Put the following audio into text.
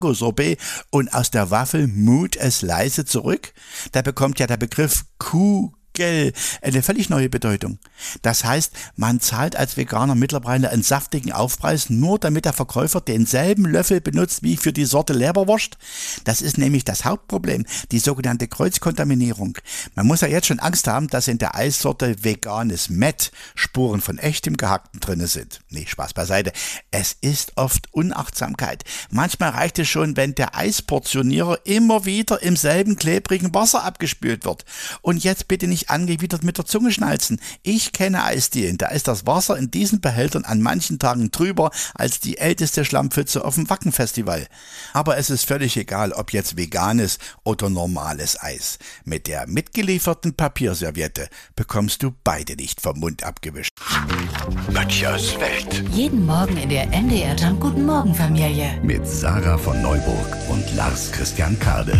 Sorbet und aus der Waffel mut es leise zurück. Da bekommt ja der Begriff Kugel eine völlig neue Bedeutung. Das heißt, man zahlt als Veganer mittlerweile einen saftigen Aufpreis, nur damit der Verkäufer denselben Löffel benutzt wie für die Sorte Leberwurst. Das ist nämlich das Hauptproblem, die sogenannte Kreuzkontaminierung. Man muss ja jetzt schon Angst haben, dass in der Eissorte Veganes Met Spuren von echtem Gehackten drin sind. Nee, Spaß beiseite. Es ist oft Unachtsamkeit. Manchmal reicht es schon, wenn der Eisportionierer immer wieder im selben klebrigen Wasser abgespült wird. Und jetzt bitte nicht angewidert mit der Zunge schnalzen. Ich kenne Eisdielen, da ist das Wasser in diesen Behältern an manchen Tagen trüber als die älteste Schlammpfütze auf dem Wacken-Festival. Aber es ist völlig egal, ob jetzt veganes oder normales Eis. Mit der mitgelieferten Papierserviette bekommst du beide nicht vom Mund abgewischt. Böttchers Welt. Jeden Morgen in der NDR Jump Guten Morgen Familie. Mit Sarah von Neuburg und Lars Christian Kade.